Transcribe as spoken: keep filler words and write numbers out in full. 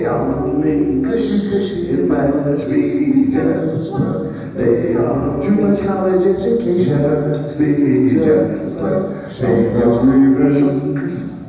Only cushy, cushy, it must be just what they are. Too much college education, must be just what they are.